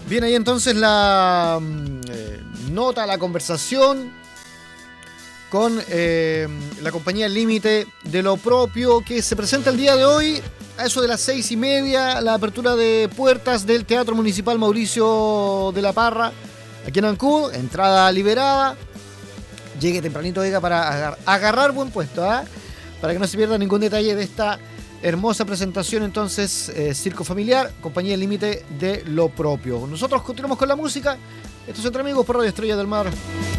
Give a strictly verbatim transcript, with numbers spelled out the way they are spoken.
Bien, ahí entonces la eh, nota, la conversación con eh, la compañía Límite de lo Propio, que se presenta el día de hoy a eso de las seis y media, la apertura de puertas del Teatro Municipal Mauricio de la Parra, aquí en Ancud, entrada liberada. Llegue tempranito, oiga, para agar- agarrar buen puesto, ¿ah? Para que no se pierda ningún detalle de esta hermosa presentación. Entonces, eh, Circo Familiar, compañía Límite de lo Propio. Nosotros continuamos con la música. Esto es Entre Amigos por Radio Estrella del Mar.